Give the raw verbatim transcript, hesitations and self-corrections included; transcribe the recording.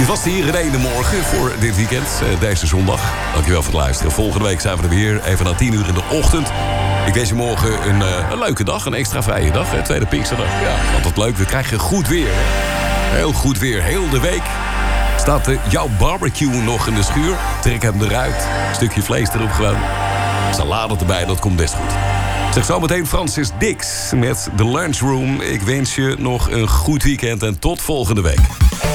Dit was de hier in één de morgen voor dit weekend, deze zondag. Dankjewel voor het luisteren. Volgende week zijn we er weer, even na tien uur in de ochtend. Ik wens je morgen een, uh, een leuke dag, een extra vrije dag. Hè? Tweede Pinksterdag. Ja, altijd leuk. We krijgen goed weer. Hè? Heel goed weer, heel de week. Staat uh, jouw barbecue nog in de schuur? Trek hem eruit. Een stukje vlees erop gewoon. Salade erbij, dat komt best goed. Zeg zo meteen Francis Dix met The Lunchroom. Ik wens je nog een goed weekend en tot volgende week.